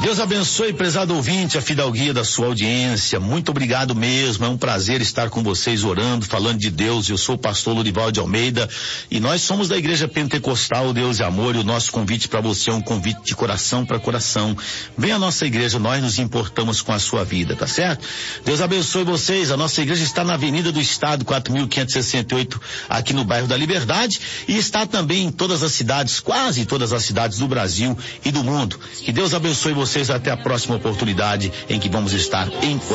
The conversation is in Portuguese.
Deus abençoe, prezado ouvinte, a fidalguia da sua audiência. Muito obrigado mesmo. É um prazer estar com vocês orando, falando de Deus. Eu sou o pastor Lorival de Almeida e nós somos da Igreja Pentecostal Deus e Amor, e o nosso convite para você é um convite de coração para coração. Venha à nossa igreja, nós nos importamos com a sua vida, tá certo? Deus abençoe vocês. A nossa igreja está na Avenida do Estado, 4.568, aqui no bairro da Liberdade, e está também em todas as cidades, quase todas as cidades do Brasil e do mundo. Que Deus abençoe vocês. Até a próxima oportunidade em que vamos estar em